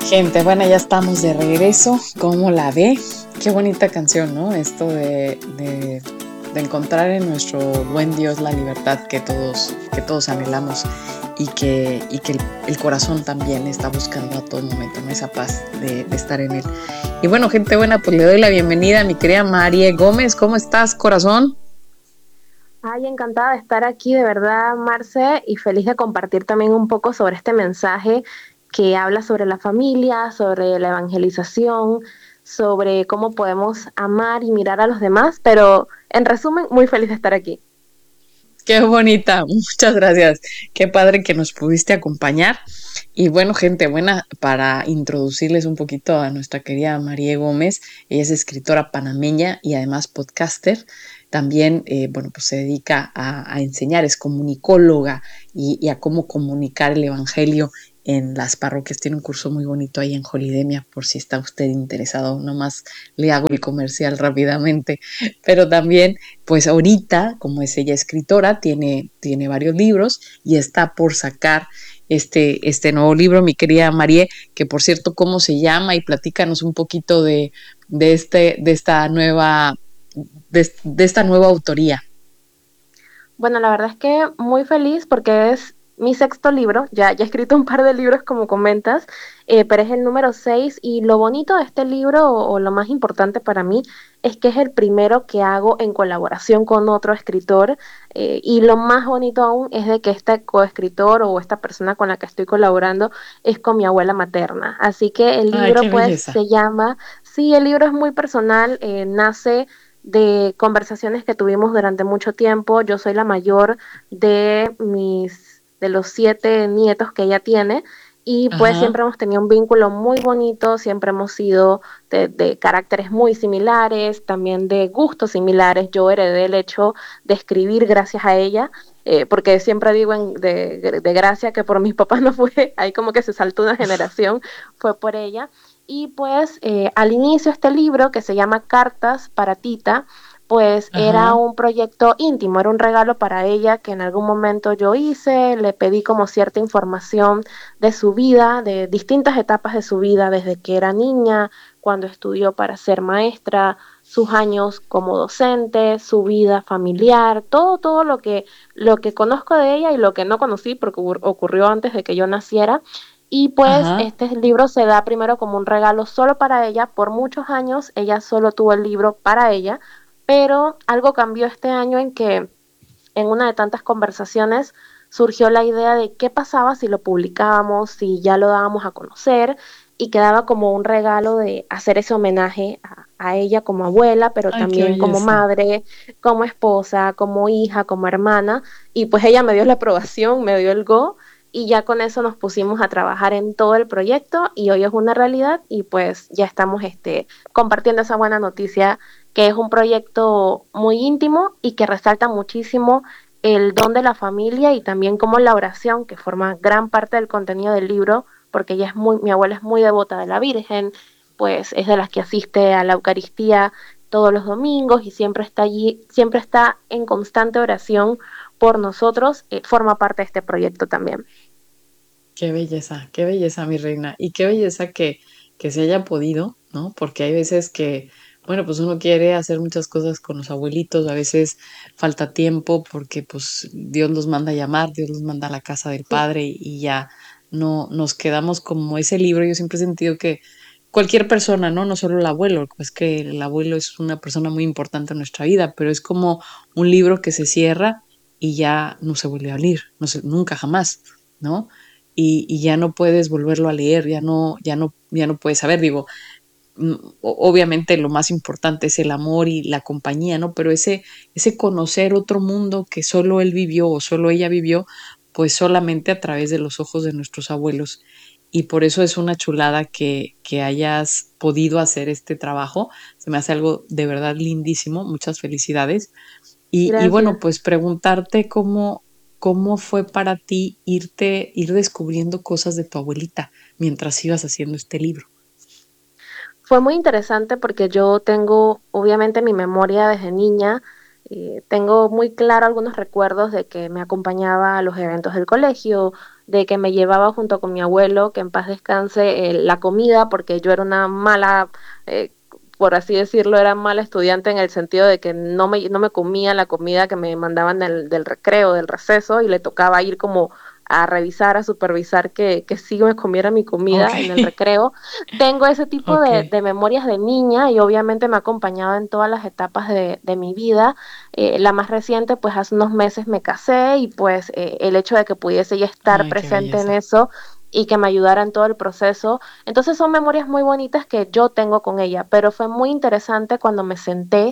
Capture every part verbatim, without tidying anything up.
Gente, bueno, ya estamos de regreso. ¿Cómo la ve? Qué bonita canción, ¿no? Esto de, de, de encontrar en nuestro buen Dios la libertad que todos, que todos anhelamos y que, y que el, el corazón también está buscando a todo momento, ¿no? Esa paz de, de estar en él. Y bueno, gente buena, pues le doy la bienvenida a mi querida María Gómez. ¿Cómo estás, corazón? Ay, encantada de estar aquí, de verdad, Marce, y feliz de compartir también un poco sobre este mensaje que habla sobre la familia, sobre la evangelización, sobre cómo podemos amar y mirar a los demás, pero en resumen, muy feliz de estar aquí. Qué bonita, muchas gracias. Qué padre que nos pudiste acompañar. Y bueno, gente buena, para introducirles un poquito a nuestra querida María Gómez, ella es escritora panameña y además podcaster. También, eh, bueno, pues se dedica a, a enseñar, es comunicóloga y, y a cómo comunicar el evangelio en las parroquias. Tiene un curso muy bonito ahí en Holidemia, por si está usted interesado. Nomás le hago el comercial rápidamente. Pero también pues ahorita, como es ella escritora, tiene, tiene varios libros y está por sacar este, este nuevo libro, mi querida María, que por cierto, ¿cómo se llama? Y platícanos un poquito de, de, este, de esta nueva, de, de esta nueva autoría. Bueno, la verdad es que muy feliz porque es mi sexto libro, ya, ya he escrito un par de libros como comentas, eh, pero es el número seis y lo bonito de este libro o, o lo más importante para mí es que es el primero que hago en colaboración con otro escritor eh, y lo más bonito aún es de que este coescritor o esta persona con la que estoy colaborando es con mi abuela materna. Así que el Ay, libro qué pues belleza. se llama, sí, el libro es muy personal, eh, nace de conversaciones que tuvimos durante mucho tiempo. Yo soy la mayor de mis de los siete nietos que ella tiene y pues Ajá. siempre hemos tenido un vínculo muy bonito, siempre hemos sido de, de caracteres muy similares, también de gustos similares. Yo heredé el hecho de escribir gracias a ella, eh, porque siempre digo en, de, de gracia que por mis papás no fue, ahí como que se saltó una generación, fue por ella. Y pues eh, al inicio este libro que se llama Cartas para Tita, pues era Ajá. un proyecto íntimo, era un regalo para ella que en algún momento yo hice, le pedí como cierta información de su vida, de distintas etapas de su vida, desde que era niña, cuando estudió para ser maestra, sus años como docente, su vida familiar, todo, todo lo que, lo que conozco de ella y lo que no conocí porque ocurrió antes de que yo naciera. Y pues Ajá. este libro se da primero como un regalo solo para ella. Por muchos años ella solo tuvo el libro para ella, pero algo cambió este año en que en una de tantas conversaciones surgió la idea de qué pasaba si lo publicábamos, si ya lo dábamos a conocer y quedaba como un regalo de hacer ese homenaje a, a ella como abuela, pero Ay, qué también como belleza. madre, como esposa, como hija, como hermana. Y pues ella me dio la aprobación, me dio el go y ya con eso nos pusimos a trabajar en todo el proyecto y hoy es una realidad y pues ya estamos este, compartiendo esa buena noticia que es un proyecto muy íntimo y que resalta muchísimo el don de la familia y también como la oración, que forma gran parte del contenido del libro, porque ella es muy, mi abuela es muy devota de la Virgen, pues es de las que asiste a la Eucaristía todos los domingos y siempre está allí, siempre está en constante oración por nosotros, eh, forma parte de este proyecto también. Qué belleza, qué belleza, mi reina. Y qué belleza que, que se haya podido, ¿no? Porque hay veces que, bueno, pues uno quiere hacer muchas cosas con los abuelitos, a veces falta tiempo porque pues Dios los manda a llamar, Dios los manda a la casa del Sí, Padre y, y ya no nos quedamos como ese libro. Yo siempre he sentido que cualquier persona, ¿no? No solo el abuelo, pues que el abuelo es una persona muy importante en nuestra vida, pero es como un libro que se cierra y ya no se vuelve a abrir, no se, nunca jamás, ¿no? Y, y ya no puedes volverlo a leer, ya no, ya no, ya no puedes saber, digo, mm, obviamente lo más importante es el amor y la compañía, ¿no? Pero ese, ese conocer otro mundo que solo él vivió o solo ella vivió, pues solamente a través de los ojos de nuestros abuelos. Y por eso es una chulada que, que hayas podido hacer este trabajo. Se me hace algo de verdad lindísimo. Muchas felicidades. Y, y bueno, gracias. pues preguntarte cómo, cómo fue para ti irte, ir descubriendo cosas de tu abuelita mientras ibas haciendo este libro. Fue muy interesante porque yo tengo, obviamente, mi memoria desde niña. Eh, tengo muy claro algunos recuerdos de que me acompañaba a los eventos del colegio, de que me llevaba junto con mi abuelo, que en paz descanse, eh, la comida, porque yo era una mala, eh, por así decirlo, era mala estudiante en el sentido de que no me, no me comía la comida que me mandaban del, del recreo, del receso, y le tocaba ir como a revisar, a supervisar que, que sí me comiera mi Ok, comida en el recreo. Tengo ese tipo ok. de, de memorias de niña y obviamente me ha acompañado en todas las etapas de, de mi vida. Eh, la más reciente, pues hace unos meses me casé y pues eh, el hecho de que pudiese ya estar Ay, qué presente en belleza. eso y que me ayudara en todo el proceso. Entonces son memorias muy bonitas que yo tengo con ella, pero fue muy interesante cuando me senté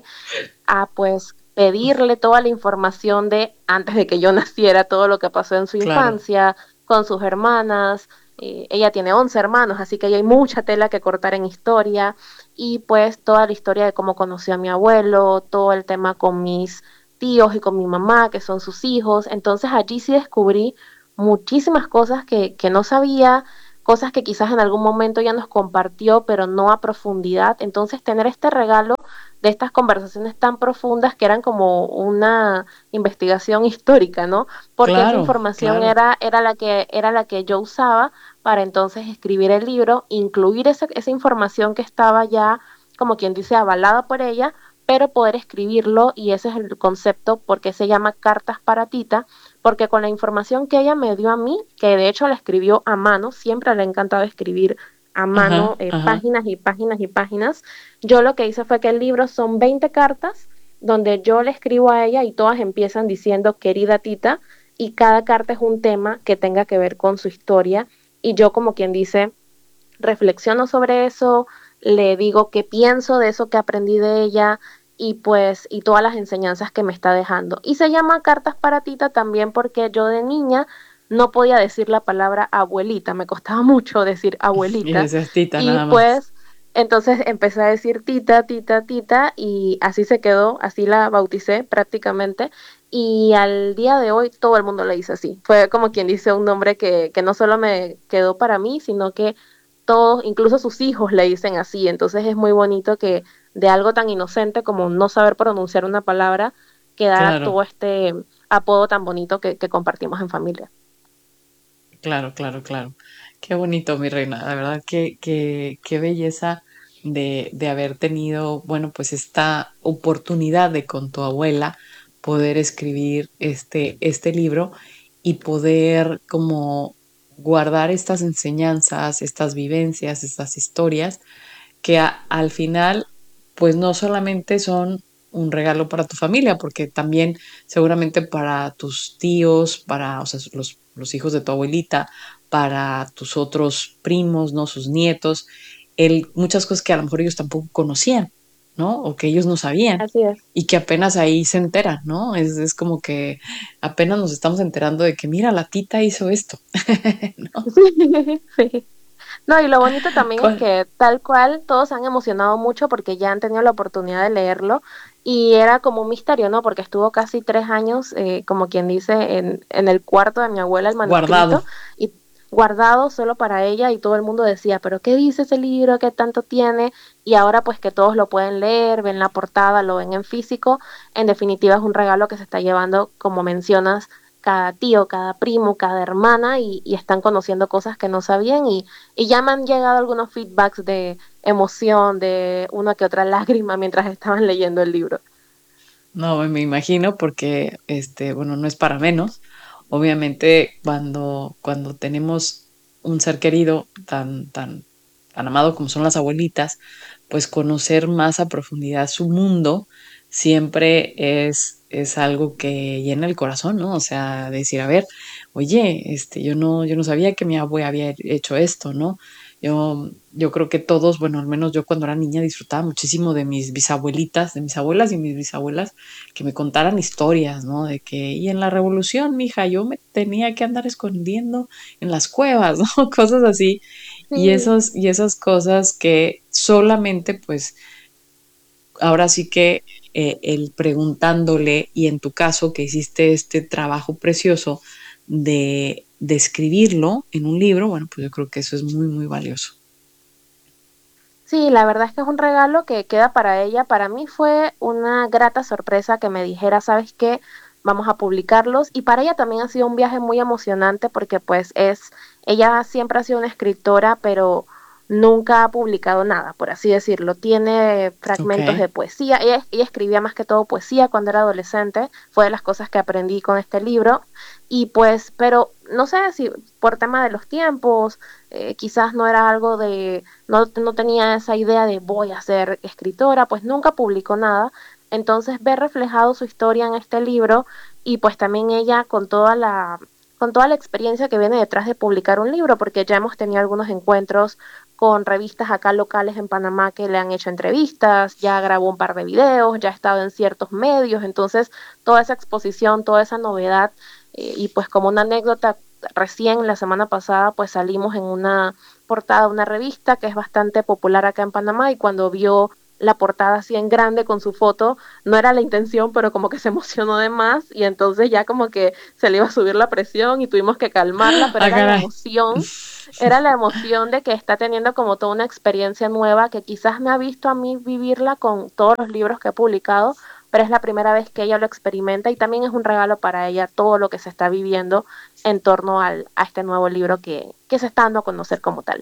a pues pedirle toda la información de antes de que yo naciera, todo lo que pasó en su Claro. infancia, con sus hermanas. Eh, ella tiene once hermanos, así que ahí hay mucha tela que cortar en historia. Y pues toda la historia de cómo conoció a mi abuelo, todo el tema con mis tíos y con mi mamá, que son sus hijos. Entonces allí sí descubrí muchísimas cosas que, que no sabía, cosas que quizás en algún momento ya nos compartió, pero no a profundidad. Entonces tener este regalo de estas conversaciones tan profundas que eran como una investigación histórica, ¿no? Porque esa Claro, información claro. era, era, la, que, era la que yo usaba para entonces escribir el libro, incluir esa, esa información que estaba ya, como quien dice, avalada por ella, pero poder escribirlo, y ese es el concepto, porque se llama Cartas para Tita, porque con la información que ella me dio a mí, que de hecho la escribió a mano, siempre le ha encantado escribir a mano, Ajá, eh, ajá. páginas y páginas y páginas. Yo lo que hice fue que el libro son veinte cartas donde yo le escribo a ella y todas empiezan diciendo querida Tita, y cada carta es un tema que tenga que ver con su historia, y yo, como quien dice, reflexiono sobre eso, le digo qué pienso de eso que aprendí de ella y pues y todas las enseñanzas que me está dejando. Y se llama Cartas para Tita también porque yo de niña no podía decir la palabra abuelita, me costaba mucho decir Y abuelita, decías tita y nada más. pues entonces empecé a decir tita, tita, tita, y así se quedó, así la bauticé prácticamente, y al día de hoy todo el mundo le dice así. Fue como quien dice un nombre que, que no solo me quedó para mí, sino que todos, incluso sus hijos le dicen así. Entonces es muy bonito que de algo tan inocente como no saber pronunciar una palabra quedara Claro, todo este apodo tan bonito que, que compartimos en familia. claro, claro, claro. Qué bonito, mi reina. La verdad que, que, qué belleza de, de haber tenido, bueno, pues esta oportunidad de con tu abuela poder escribir este, este libro y poder como guardar estas enseñanzas, estas vivencias, estas historias que a- al final, pues no solamente son un regalo para tu familia, porque también seguramente para tus tíos, para, o sea, los, los hijos de tu abuelita, para tus otros primos, ¿no? Sus nietos, el, muchas cosas que a lo mejor ellos tampoco conocían, ¿no? O que ellos no sabían Así es. y que apenas ahí se enteran, ¿no? Es, es como que apenas nos estamos enterando de que, mira, la tita hizo esto, ¿no? Sí. No, y lo bonito también es ¿Cuál? que tal cual todos se han emocionado mucho porque ya han tenido la oportunidad de leerlo, y era como un misterio, ¿no? Porque estuvo casi tres años, eh, como quien dice, en, en el cuarto de mi abuela el Guardado. manuscrito, y guardado solo para ella, y todo el mundo decía, pero ¿qué dice ese libro? ¿Qué tanto tiene? Y ahora pues que todos lo pueden leer, ven la portada, lo ven en físico, en definitiva es un regalo que se está llevando, como mencionas, cada tío, cada primo, cada hermana, y, y están conociendo cosas que no sabían, y y ya me han llegado algunos feedbacks de emoción, de una que otra lágrima mientras estaban leyendo el libro. No, me imagino porque, este, bueno, no es para menos. Obviamente, cuando, cuando tenemos un ser querido tan, tan, tan amado como son las abuelitas, pues conocer más a profundidad su mundo siempre es, es algo que llena el corazón, ¿no? O sea, decir, a ver, oye, este, yo no, yo no sabía que mi abuela había hecho esto, ¿no? Yo, yo creo que todos, bueno, al menos yo cuando era niña disfrutaba muchísimo de mis bisabuelitas, de mis abuelas y mis bisabuelas, que me contaran historias, ¿no? De que, y en la revolución, mija, yo me tenía que andar escondiendo en las cuevas, ¿no? Cosas así. Y Sí, esos, y esas cosas que solamente, pues, ahora sí que eh, el preguntándole, y en tu caso que hiciste este trabajo precioso de, de escribirlo en un libro, bueno, pues yo creo que eso es muy, muy valioso. sí, la verdad es que es un regalo que queda para ella. Para mí fue una grata sorpresa que me dijera, ¿sabes qué? vamos a publicarlos. Y para ella también ha sido un viaje muy emocionante porque pues es, ella siempre ha sido una escritora, pero nunca ha publicado nada, por así decirlo. Tiene fragmentos Ok. de poesía. Ella, ella escribía más que todo poesía cuando era adolescente. Fue de las cosas que aprendí con este libro. Y pues, pero no sé si por tema de los tiempos, eh, quizás no era algo de, no, no tenía esa idea de voy a ser escritora, pues nunca publicó nada. Entonces ver reflejado su historia en este libro y pues también ella con toda la con toda la experiencia que viene detrás de publicar un libro, porque ya hemos tenido algunos encuentros con revistas acá locales en Panamá que le han hecho entrevistas, ya grabó un par de videos, ya ha estado en ciertos medios, entonces toda esa exposición, toda esa novedad, eh, y pues como una anécdota, recién la semana pasada pues salimos en una portada de una revista que es bastante popular acá en Panamá y cuando vio la portada así en grande con su foto, no era la intención, pero como que se emocionó de más y entonces ya como que se le iba a subir la presión y tuvimos que calmarla, pero Ah, era la caray. emoción, era la emoción de que está teniendo como toda una experiencia nueva que quizás me ha visto a mí vivirla con todos los libros que he publicado, pero es la primera vez que ella lo experimenta y también es un regalo para ella todo lo que se está viviendo en torno al, a este nuevo libro que, que se está dando a conocer como tal.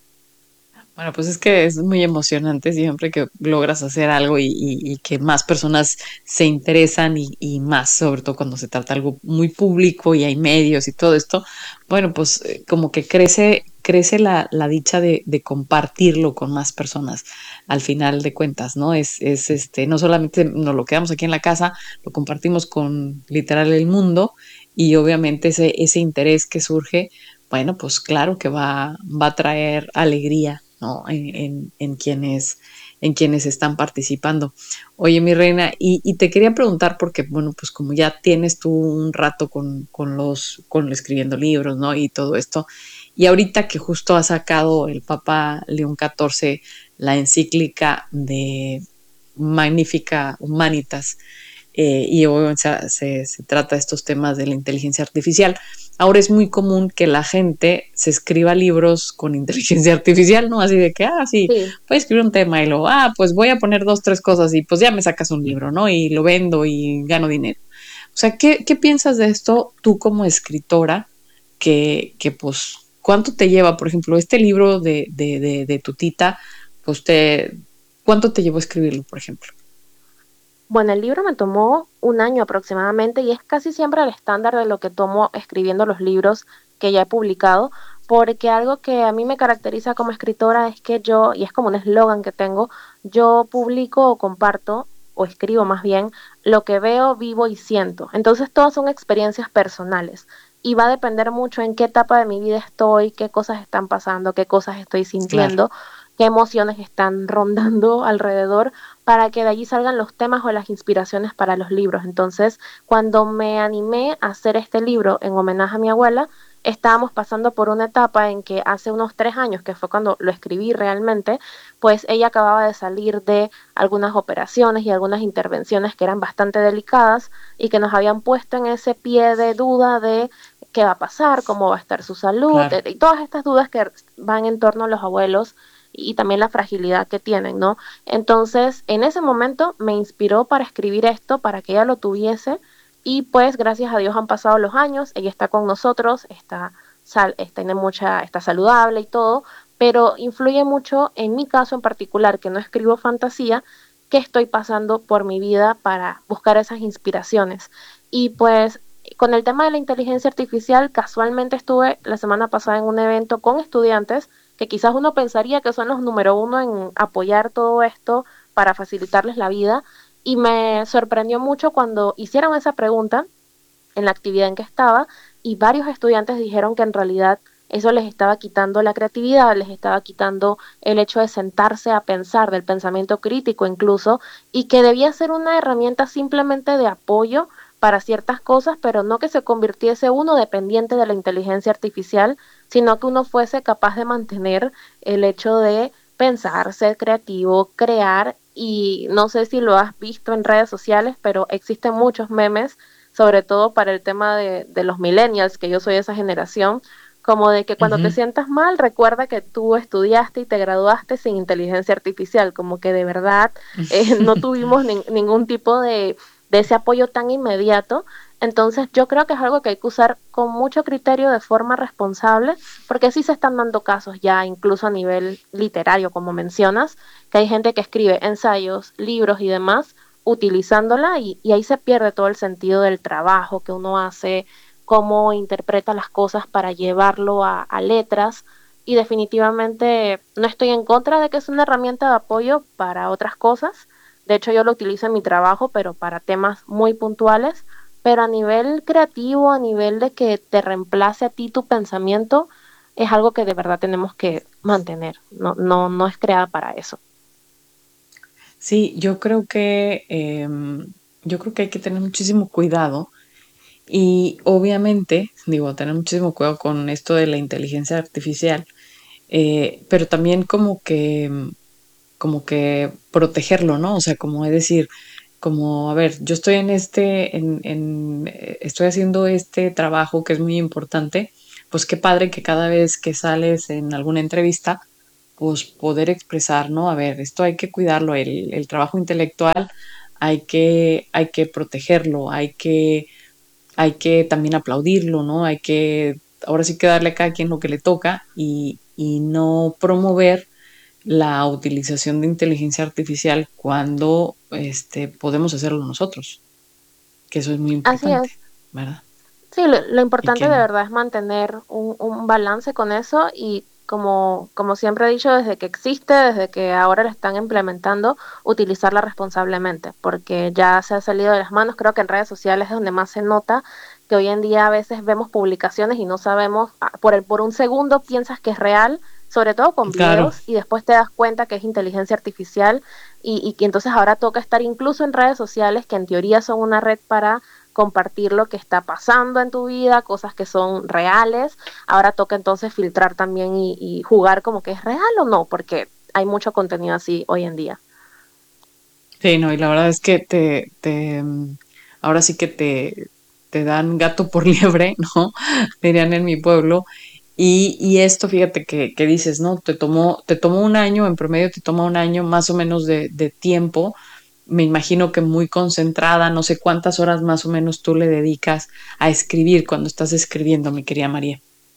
Bueno, pues es que es muy emocionante siempre que logras hacer algo y, y- y que más personas se interesan y, y más, sobre todo cuando se trata de algo muy público y hay medios y todo esto. Bueno, pues eh, como que crece, crece la, la dicha de, de compartirlo con más personas al final de cuentas, ¿no? Es, es este, no solamente nos lo quedamos aquí en la casa, lo compartimos con literal el mundo y obviamente ese, ese interés que surge, bueno, pues claro que va, va a traer alegría, ¿no? En, en, en quienes, en quienes están participando. Oye, mi reina, y, y te quería preguntar, porque, bueno, pues como ya tienes tú un rato con, con los, con escribiendo libros, ¿no? Y todo esto, y ahorita que justo ha sacado el Papa León catorce la encíclica de Magnifica Humanitas, eh, y obviamente se, se, se trata de estos temas de la inteligencia artificial. Ahora es muy común que la gente se escriba libros con inteligencia artificial, ¿no? Así de que, ah, sí, Sí. voy a escribir un tema y luego, ah, pues voy a poner dos, tres cosas y pues ya me sacas un libro, ¿no? Y lo vendo y gano dinero. O sea, ¿qué, qué piensas de esto tú como escritora? Que, que pues, ¿cuánto te lleva? Por ejemplo, este libro de, de, de, de tu tita, pues te, ¿cuánto te llevó a escribirlo, por ejemplo? Bueno, el libro me tomó un año aproximadamente y es casi siempre el estándar de lo que tomo escribiendo los libros que ya he publicado, porque algo que a mí me caracteriza como escritora es que yo, y es como un eslogan que tengo, yo publico o comparto, o escribo más bien, lo que veo, vivo y siento. Entonces todas son experiencias personales y va a depender mucho en qué etapa de mi vida estoy, qué cosas están pasando, qué cosas estoy Claro. sintiendo, qué emociones están rondando alrededor para que de allí salgan los temas o las inspiraciones para los libros. Entonces, cuando me animé a hacer este libro en homenaje a mi abuela, estábamos pasando por una etapa en que hace unos tres años, que fue cuando lo escribí realmente, pues ella acababa de salir de algunas operaciones y algunas intervenciones que eran bastante delicadas y que nos habían puesto en ese pie de duda de qué va a pasar, cómo va a estar su salud, Claro. y todas estas dudas que van en torno a los abuelos y también la fragilidad que tienen, ¿no? Entonces, en ese momento me inspiró para escribir esto, para que ella lo tuviese, y pues gracias a Dios han pasado los años, ella está con nosotros, está, sal, está, tiene mucha, está saludable y todo, pero influye mucho en mi caso en particular, que no escribo fantasía, que estoy pasando por mi vida para buscar esas inspiraciones. Y pues con el tema de la inteligencia artificial, casualmente estuve la semana pasada en un evento con estudiantes que quizás uno pensaría que son los número uno en apoyar todo esto para facilitarles la vida. Y me sorprendió mucho cuando hicieron esa pregunta en la actividad en que estaba y varios estudiantes dijeron que en realidad eso les estaba quitando la creatividad, les estaba quitando el hecho de sentarse a pensar, del pensamiento crítico incluso, y que debía ser una herramienta simplemente de apoyo para ciertas cosas, pero no que se convirtiese uno dependiente de la inteligencia artificial, sino que uno fuese capaz de mantener el hecho de pensar, ser creativo, crear, y no sé si lo has visto en redes sociales, pero existen muchos memes, sobre todo para el tema de, de los millennials, que yo soy de esa generación, como de que cuando te Ujú. sientas mal, recuerda que tú estudiaste y te graduaste sin inteligencia artificial, como que de verdad eh, no tuvimos nin- ningún tipo de, de ese apoyo tan inmediato. Entonces yo creo que es algo que hay que usar con mucho criterio de forma responsable, porque sí se están dando casos ya incluso a nivel literario, como mencionas, que hay gente que escribe ensayos, libros y demás utilizándola y, y ahí se pierde todo el sentido del trabajo que uno hace, cómo interpreta las cosas para llevarlo a, a letras. Y definitivamente no estoy en contra de que es una herramienta de apoyo para otras cosas. De hecho, yo lo utilizo en mi trabajo, pero para temas muy puntuales. Pero a nivel creativo, a nivel de que te reemplace a ti tu pensamiento, es algo que de verdad tenemos que mantener. No, no, no es creada para eso. Sí, yo creo que em, yo creo que hay que tener muchísimo cuidado y obviamente, digo, tener muchísimo cuidado con esto de la inteligencia artificial, eh, pero también como que como que protegerlo, ¿no? O sea, como es decir, como, a ver, yo estoy en este, en, en, eh, estoy haciendo este trabajo que es muy importante, pues qué padre que cada vez que sales en alguna entrevista, pues poder expresar, ¿no? A ver, esto hay que cuidarlo, el, el trabajo intelectual hay que, hay que protegerlo, hay que, hay que también aplaudirlo, ¿no? Hay que, ahora sí que darle a cada quien lo que le toca y, y no promover la utilización de inteligencia artificial cuando este, podemos hacerlo nosotros, que eso es muy Así importante, es. ¿verdad? Sí, lo, lo Y importante que, de verdad es mantener un, un balance con eso y como, como siempre he dicho, desde que existe, desde que ahora la están implementando, utilizarla responsablemente, porque ya se ha salido de las manos. Creo que en redes sociales es donde más se nota que hoy en día a veces vemos publicaciones y no sabemos, ah, por el, por un segundo piensas que es real, sobre todo con claro, videos, y después te das cuenta que es inteligencia artificial y, y que entonces ahora toca estar incluso en redes sociales que en teoría son una red para compartir lo que está pasando en tu vida, cosas que son reales. Ahora toca entonces filtrar también y, y jugar como que es real o no, porque hay mucho contenido así hoy en día. sí, no, y la verdad es que te, te mm, ahora sí que te, te dan gato por liebre, ¿no? Dirían en mi pueblo. Y, y esto, fíjate que, que dices, ¿no? Te tomó, te tomó un año, en promedio te toma un año más o menos de, de tiempo. Me imagino que muy concentrada, no sé cuántas horas más o menos tú le dedicas a escribir cuando estás escribiendo, mi querida María.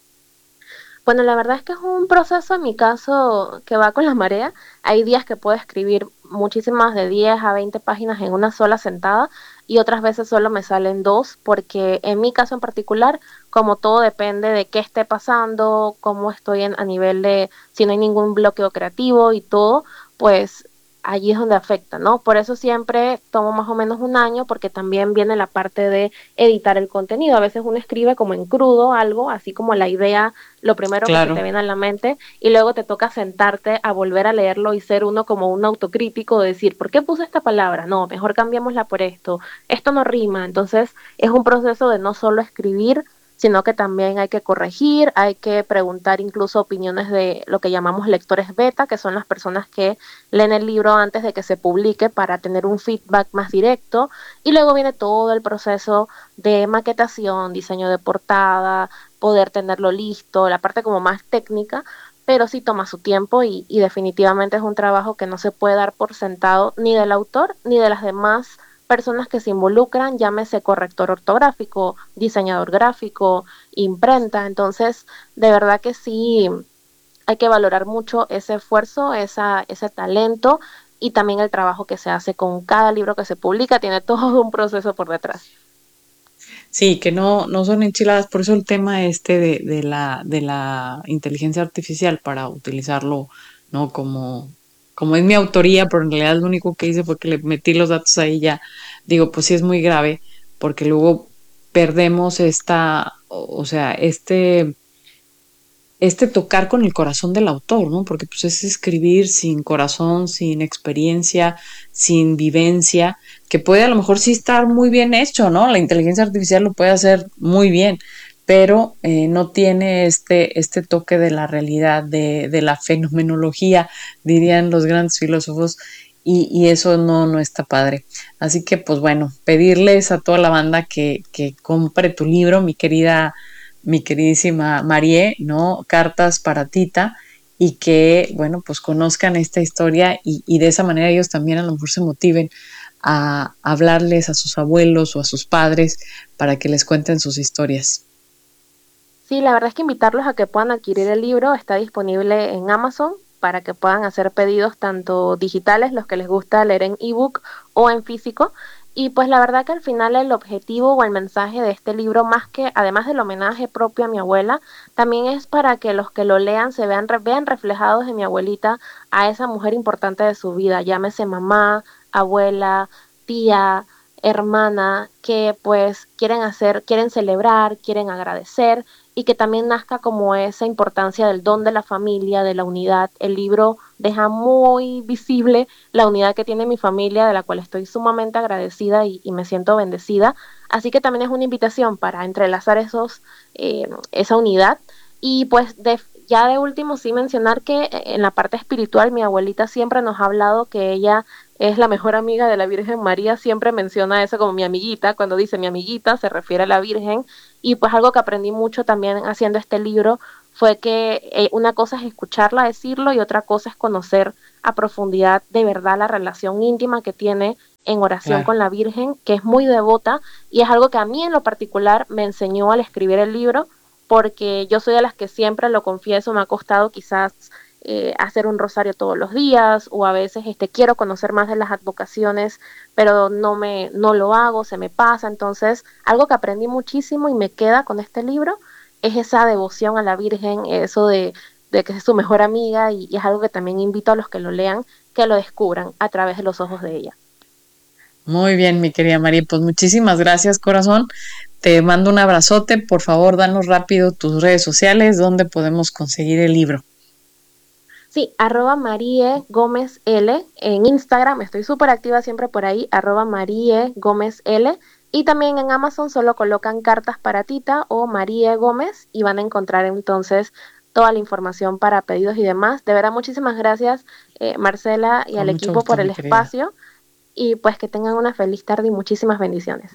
Bueno, la verdad es que es un proceso en mi caso que va con la marea. Hay días que puedo escribir muchísimas de diez a veinte páginas en una sola sentada y otras veces solo me salen dos porque en mi caso en particular, como todo depende de qué esté pasando, cómo estoy en, a nivel de si no hay ningún bloqueo creativo y todo, pues allí es donde afecta, ¿no? Por eso siempre tomo más o menos un año porque también viene la parte de editar el contenido. A veces uno escribe como en crudo algo, así como la idea lo primero que se te Claro, viene a la mente y luego te toca sentarte a volver a leerlo y ser uno como un autocrítico, de decir, ¿por qué puse esta palabra? No, mejor cambiémosla por esto, esto no rima. Entonces es un proceso de no solo escribir, sino que también hay que corregir, hay que preguntar incluso opiniones de lo que llamamos lectores beta, que son las personas que leen el libro antes de que se publique para tener un feedback más directo. Y luego viene todo el proceso de maquetación, diseño de portada, poder tenerlo listo, la parte como más técnica, pero sí toma su tiempo y, y definitivamente es un trabajo que no se puede dar por sentado ni del autor ni de las demás personas que se involucran, llámese corrector ortográfico, diseñador gráfico, imprenta. Entonces, de verdad que sí hay que valorar mucho ese esfuerzo, esa, ese talento y también el trabajo que se hace con cada libro que se publica, tiene todo un proceso por detrás. sí, que no, no son enchiladas, por eso el tema este de, de la, de la inteligencia artificial para utilizarlo, ¿no? Como, como es mi autoría, pero en realidad lo único que hice fue que le metí los datos ahí ya, digo, pues sí es muy grave, porque luego perdemos esta, o o sea, este este tocar con el corazón del autor, ¿no? Porque pues es escribir sin corazón, sin experiencia, sin vivencia, que puede a lo mejor sí estar muy bien hecho, ¿no? La inteligencia artificial lo puede hacer muy bien, pero eh, no tiene este, este toque de la realidad, de, de la fenomenología, dirían los grandes filósofos, y, y eso no, no está padre. Así que, pues bueno, pedirles a toda la banda que, que compre tu libro, mi querida mi queridísima Marie, ¿no? Cartas para Tita y que, bueno, pues conozcan esta historia y, y de esa manera ellos también a lo mejor se motiven a hablarles a sus abuelos o a sus padres para que les cuenten sus historias. Sí, la verdad es que invitarlos a que puedan adquirir el libro. Está disponible en Amazon para que puedan hacer pedidos tanto digitales, los que les gusta leer en ebook o en físico. Y pues la verdad que al final el objetivo o el mensaje de este libro, más que además del homenaje propio a mi abuela, también es para que los que lo lean se vean, vean reflejados en mi abuelita a esa mujer importante de su vida, llámese mamá, abuela, tía, hermana, que pues quieren hacer, quieren celebrar, quieren agradecer, y que también nazca como esa importancia del don de la familia, de la unidad. El libro deja muy visible la unidad que tiene mi familia, de la cual estoy sumamente agradecida y, y me siento bendecida. Así que también es una invitación para entrelazar esos, eh, esa unidad. Y pues de, ya de último sí mencionar que en la parte espiritual mi abuelita siempre nos ha hablado que ella es la mejor amiga de la Virgen María, siempre menciona eso como mi amiguita, cuando dice mi amiguita se refiere a la Virgen. Y pues algo que aprendí mucho también haciendo este libro fue que eh, una cosa es escucharla decirlo y otra cosa es conocer a profundidad de verdad la relación íntima que tiene en oración Claro. con la Virgen, que es muy devota, y es algo que a mí en lo particular me enseñó al escribir el libro, porque yo soy de las que siempre, lo confieso, me ha costado quizás eh, hacer un rosario todos los días, o a veces este, quiero conocer más de las advocaciones, pero no, me, no lo hago, se me pasa. Entonces, algo que aprendí muchísimo y me queda con este libro es esa devoción a la Virgen, eso de, de que es su mejor amiga, y, y es algo que también invito a los que lo lean, que lo descubran a través de los ojos de ella. Muy bien, mi querida María, pues muchísimas gracias, corazón. Te mando un abrazote. Por favor, danos rápido tus redes sociales donde podemos conseguir el libro. Sí, arroba Marie Gómez L en Instagram, estoy súper activa siempre por ahí, arroba Marie Gómez L, y también en Amazon solo colocan Cartas para Tita o Marie Gómez y van a encontrar entonces toda la información para pedidos y demás. De verdad, muchísimas gracias eh, Marcela y Con al mucho equipo gusto, por mi el querida. espacio, y pues que tengan una feliz tarde y muchísimas bendiciones.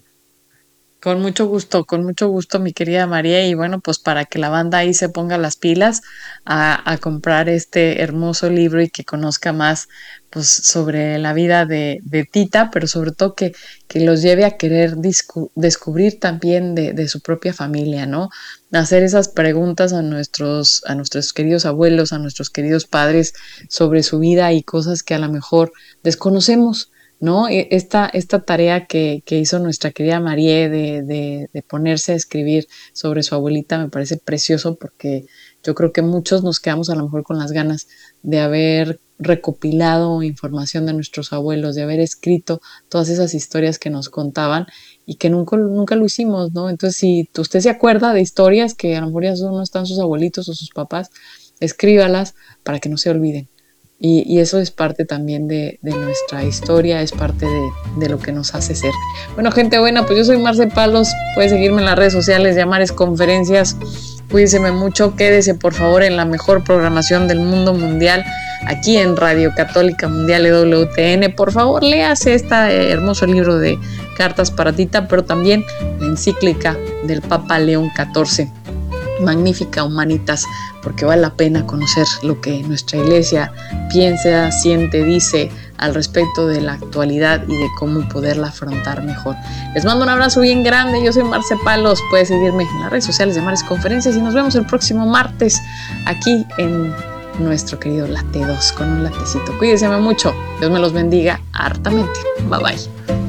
Con mucho gusto, con mucho gusto, mi querida María. Y bueno, pues para que la banda ahí se ponga las pilas a, a comprar este hermoso libro y que conozca más pues sobre la vida de, de Tita, pero sobre todo que, que los lleve a querer discu- descubrir también de, de su propia familia, ¿no? Hacer esas preguntas a nuestros, a nuestros queridos abuelos, a nuestros queridos padres sobre su vida y cosas que a lo mejor desconocemos. ¿No? E- Esta, esta tarea que, que hizo nuestra querida Marie de, de, de ponerse a escribir sobre su abuelita me parece precioso, porque yo creo que muchos nos quedamos a lo mejor con las ganas de haber recopilado información de nuestros abuelos, de haber escrito todas esas historias que nos contaban y que nunca, nunca lo hicimos, ¿no? Entonces, si usted se acuerda de historias que a lo mejor ya no están sus abuelitos o sus papás, escríbalas para que no se olviden. Y, y eso es parte también de, de nuestra historia, es parte de, de lo que nos hace ser. Bueno, gente buena, pues yo soy Marce Palos. Puedes seguirme en las redes sociales, Llamares Conferencias. Cuídense mucho, quédese por favor en la mejor programación del mundo mundial, aquí en Radio Católica Mundial E W T N. Por favor, léase este hermoso libro de Cartas para Tita, pero también la encíclica del Papa León catorce. Magnífica, Humanitas, porque vale la pena conocer lo que nuestra iglesia piensa, siente, dice al respecto de la actualidad y de cómo poderla afrontar mejor. Les mando un abrazo bien grande. Yo soy Marce Palos. Puedes seguirme en las redes sociales de Mares Conferencias y nos vemos el próximo martes aquí en nuestro querido Late dos con un latecito. Cuídense mucho. Dios me los bendiga hartamente. Bye bye.